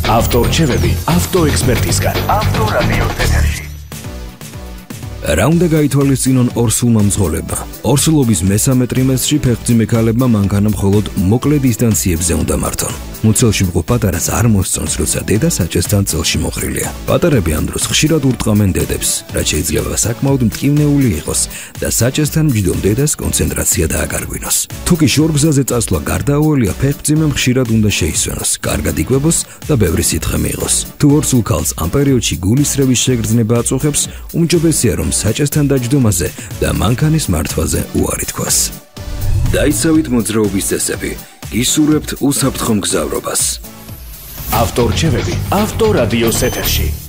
ავტორჩევები ავტოექსპერტისგან. ავტორადიოს ეთერში. რა უნდა გაითვალისწინონ ორსულმა მძღოლებმა? ორსულობის მესამე ტრიმესტრში ფეხმძიმე ქალებმა მანქანა მხოლოდ მოკლე დისტანციებზე უნდა მართონ. მუცელში მყოფ პატარას არ მოსწონს, როცა დედა საჭესთან წელში მოხრილია. პატარები ამ დროს ხშირად ურტყამენ დედებს, რაც შეიძლება საკმაოდ მტკივნეული იყოს და საჭესთან მჯდომ დედას კონცენტრაცია დააკარგვინოს. თუ კი შორგზაზე წასვლა გარდაუველია, ფეხმძიმემ ხშირად უნდა შეისვენოს, კარგად იკვებოს და ბევრი სითხე მიიღოს. თუ ორსულ ქალს ამ პერიოდში გულისრევის შეგრძნება აწუხებს, უმჯობესია რომ საჭესთან დაჯდომაზე და მანქანის მართვაზე უარი თქვას. დაიცავით მოძრაობის წესები. გისურვებთ უსაფრთხო მგზავრობას. ავტორჩევები ავტორადიოს ეთერში.